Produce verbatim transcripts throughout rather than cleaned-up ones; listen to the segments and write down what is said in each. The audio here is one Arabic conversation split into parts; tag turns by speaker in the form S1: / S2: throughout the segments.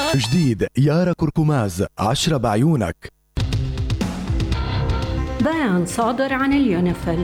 S1: جديد يارا كركماز عشرة بعيونك.
S2: بيان صادر عن اليونيفيل.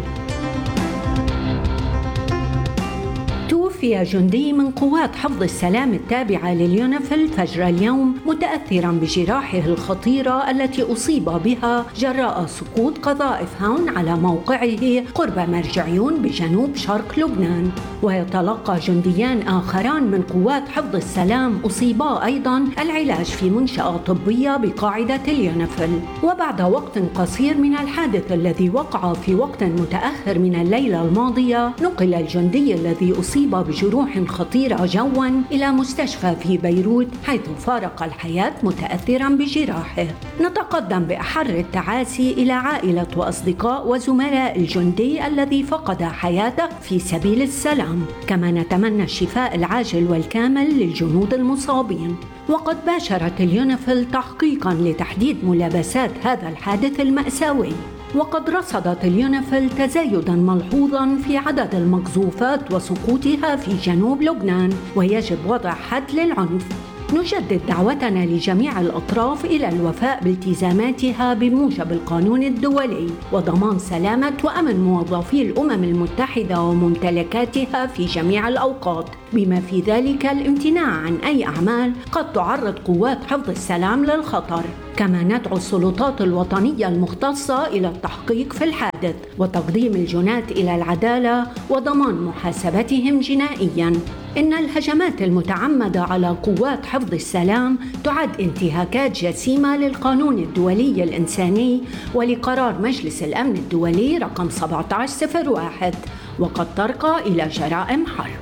S2: توفي جندي من قوات حفظ السلام التابعة لليونيفيل فجر اليوم متأثراً بجراحه الخطيرة التي أصيب بها جراء سقوط قذائف هاون على موقعه قرب مرجعيون بجنوب شرق لبنان. ويتلقى جنديان آخران من قوات حفظ السلام أصيبا أيضاً العلاج في منشأة طبية بقاعدة اليونيفيل. وبعد وقت قصير من الحادث الذي وقع في وقت متأخر من الليلة الماضية، نقل الجندي الذي أصيب بجروح خطيرة جواً إلى مستشفى في بيروت، حيث فارق الحياة متأثراً بجراحه. نتقدم بأحر التعاسي إلى عائلة وأصدقاء وزملاء الجندي الذي فقد حياته في سبيل السلام، كما نتمنى الشفاء العاجل والكامل للجنود المصابين. وقد باشرت اليونيفيل تحقيقاً لتحديد ملابسات هذا الحادث المأساوي. وقد رصدت اليونيفيل تزايداً ملحوظاً في عدد المقذوفات وسقوطها في جنوب لبنان، ويجب وضع حد للعنف. نجدد دعوتنا لجميع الأطراف إلى الوفاء بالتزاماتها بموجب القانون الدولي وضمان سلامة وأمن موظفي الأمم المتحدة وممتلكاتها في جميع الأوقات، بما في ذلك الامتناع عن أي أعمال قد تعرض قوات حفظ السلام للخطر. كما ندعو السلطات الوطنية المختصة إلى التحقيق في الحادث وتقديم الجناة إلى العدالة وضمان محاسبتهم جنائياً. إن الهجمات المتعمدة على قوات حفظ السلام تعد انتهاكات جسيمة للقانون الدولي الإنساني ولقرار مجلس الأمن الدولي رقم سبعة عشر صفر واحد، وقد ترقى إلى جرائم حرب.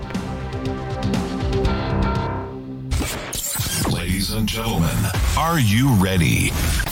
S3: Ladies and gentlemen, are you ready?